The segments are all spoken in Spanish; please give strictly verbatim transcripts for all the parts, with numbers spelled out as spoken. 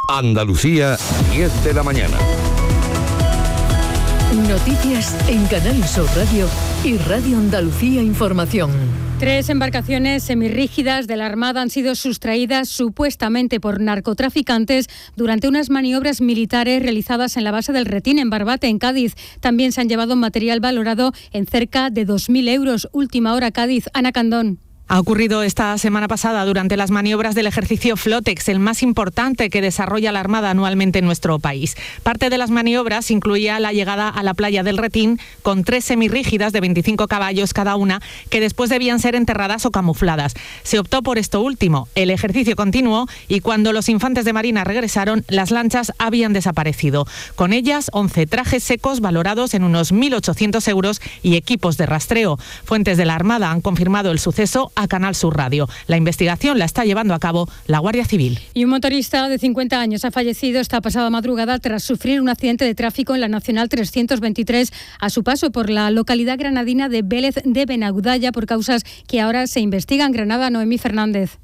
Andalucía, diez de la mañana. Noticias en Canal Sur Radio y Radio Andalucía Información. Tres embarcaciones semirrígidas de la Armada han sido sustraídas supuestamente por narcotraficantes durante unas maniobras militares realizadas en la base del Retín, en Barbate, en Cádiz. También se han llevado material valorado en cerca de dos mil euros. Última hora, Cádiz. Ana Candón. Ha ocurrido esta semana pasada durante las maniobras del ejercicio Flotex, el más importante que desarrolla la Armada anualmente en nuestro país. Parte de las maniobras incluía la llegada a la playa del Retín con tres semirrígidas de veinticinco caballos cada una, que después debían ser enterradas o camufladas. Se optó por esto último. El ejercicio continuó y cuando los infantes de Marina regresaron, las lanchas habían desaparecido. Con ellas, once trajes secos valorados en unos mil ochocientos euros y equipos de rastreo. Fuentes de la Armada han confirmado el suceso a Canal Sur Radio. La investigación la está llevando a cabo la Guardia Civil. Y un motorista de cincuenta años ha fallecido esta pasada madrugada tras sufrir un accidente de tráfico en la Nacional trescientos veintitrés a su paso por la localidad granadina de Vélez de Benaudalla por causas que ahora se investigan. Granada, Noemí Fernández.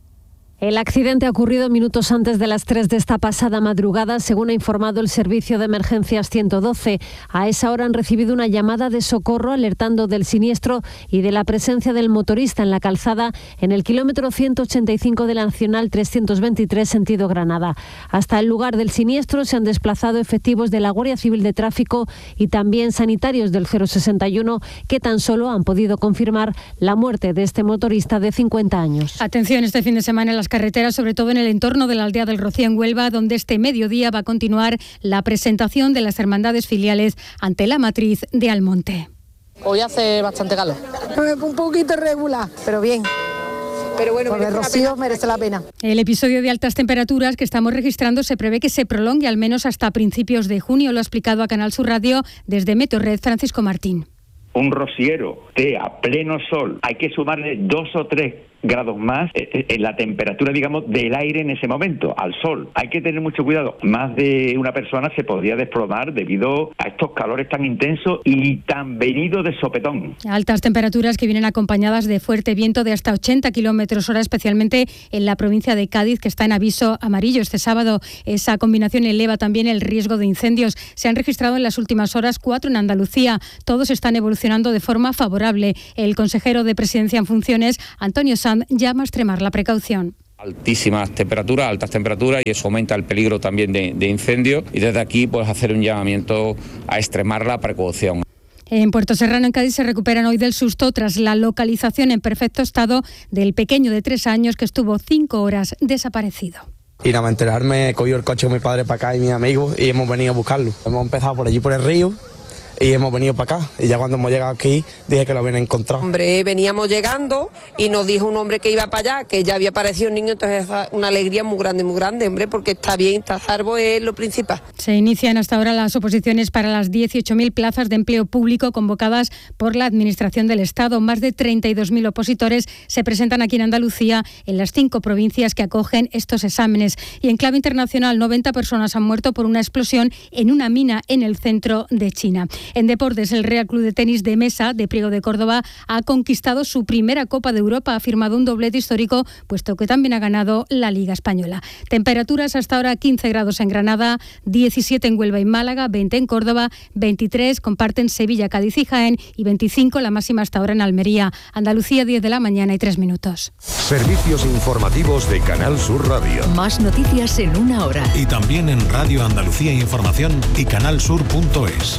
El accidente ha ocurrido minutos antes de las tres de esta pasada madrugada, según ha informado el Servicio de Emergencias ciento doce. A esa hora han recibido una llamada de socorro alertando del siniestro y de la presencia del motorista en la calzada en el kilómetro ciento ochenta y cinco de la Nacional trescientos veintitrés, sentido Granada. Hasta el lugar del siniestro se han desplazado efectivos de la Guardia Civil de Tráfico y también sanitarios del cero sesenta y uno, que tan solo han podido confirmar la muerte de este motorista de cincuenta años. Atención este fin de semana en las carreteras, sobre todo en el entorno de la aldea del Rocío en Huelva, donde este mediodía va a continuar la presentación de las hermandades filiales ante la matriz de Almonte. Hoy hace bastante calor. Un poquito regular, pero bien. Pero bueno, porque el Rocío merece la pena. El episodio de altas temperaturas que estamos registrando se prevé que se prolongue al menos hasta principios de junio. Lo ha explicado a Canal Sur Radio desde Meteorred Francisco Martín. Un rociero de a pleno sol, hay que sumarle dos o tres grados más en la temperatura, digamos, del aire en ese momento, al sol. Hay que tener mucho cuidado. Más de una persona se podría desplomar debido a estos calores tan intensos y tan venidos de sopetón. Altas temperaturas que vienen acompañadas de fuerte viento de hasta ochenta kilómetros hora, especialmente en la provincia de Cádiz, que está en aviso amarillo este sábado. Esa combinación eleva también el riesgo de incendios. Se han registrado en las últimas horas cuatro en Andalucía. Todos están evolucionando de forma favorable. El consejero de Presidencia en funciones, Antonio Sanz, llama a extremar la precaución. Altísimas temperaturas, altas temperaturas, y eso aumenta el peligro también de, de incendio, y desde aquí pues hacer un llamamiento a extremar la precaución. En Puerto Serrano, en Cádiz, se recuperan hoy del susto tras la localización en perfecto estado del pequeño de tres años que estuvo cinco horas desaparecido. Y nada más enterarme, he cogido el coche de mi padre para acá y mis amigos y hemos venido a buscarlo. Hemos empezado por allí por el río y hemos venido para acá, y ya cuando hemos llegado aquí dije que lo habían encontrado. Hombre, veníamos llegando y nos dijo un hombre que iba para allá, que ya había aparecido un niño, entonces una alegría muy grande, muy grande, hombre, porque está bien, está salvo, es lo principal. Se inician hasta ahora las oposiciones para las dieciocho mil plazas de empleo público convocadas por la Administración del Estado. Más de treinta y dos mil opositores se presentan aquí en Andalucía, en las cinco provincias que acogen estos exámenes. Y en clave internacional, noventa personas han muerto por una explosión en una mina en el centro de China. En deportes, el Real Club de Tenis de Mesa de Priego de Córdoba ha conquistado su primera Copa de Europa, ha firmado un doblete histórico, puesto que también ha ganado la Liga Española. Temperaturas hasta ahora quince grados en Granada, diecisiete en Huelva y Málaga, veinte en Córdoba, veintitrés comparten Sevilla, Cádiz y Jaén y veinticinco la máxima hasta ahora en Almería. Andalucía, diez de la mañana y tres minutos. Servicios informativos de Canal Sur Radio. Más noticias en una hora. Y también en Radio Andalucía Información y canalsur punto es.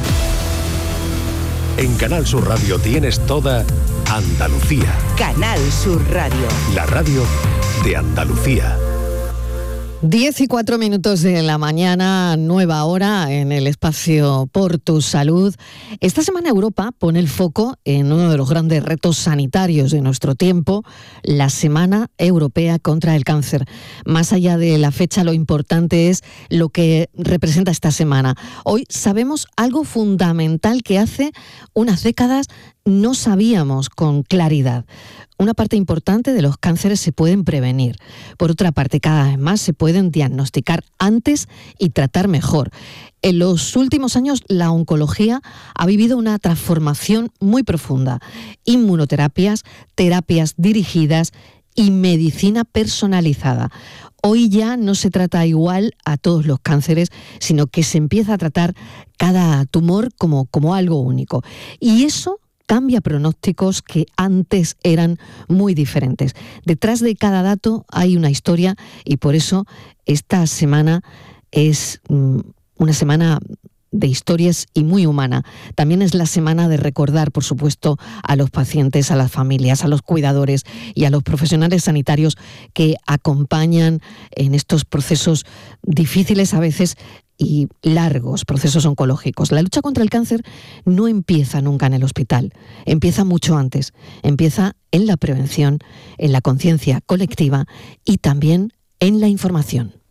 En Canal Sur Radio tienes toda Andalucía. Canal Sur Radio. La radio de Andalucía. diez y cuatro minutos de la mañana, nueva hora en el espacio Por tu Salud. Esta semana Europa pone el foco en uno de los grandes retos sanitarios de nuestro tiempo, la Semana Europea contra el Cáncer. Más allá de la fecha, lo importante es lo que representa esta semana. Hoy sabemos algo fundamental que hace unas décadas no sabíamos con claridad. Una parte importante de los cánceres se pueden prevenir. Por otra parte, cada vez más se pueden diagnosticar antes y tratar mejor. En los últimos años, la oncología ha vivido una transformación muy profunda. Inmunoterapias, terapias dirigidas y medicina personalizada. Hoy ya no se trata igual a todos los cánceres, sino que se empieza a tratar cada tumor como, como algo único. Y eso cambia pronósticos que antes eran muy diferentes. Detrás de cada dato hay una historia y por eso esta semana es mm, una semana de historias y muy humana. También es la semana de recordar, por supuesto, a los pacientes, a las familias, a los cuidadores y a los profesionales sanitarios que acompañan en estos procesos difíciles a veces y largos, procesos oncológicos. La lucha contra el cáncer no empieza nunca en el hospital, empieza mucho antes, empieza en la prevención, en la conciencia colectiva y también en la información.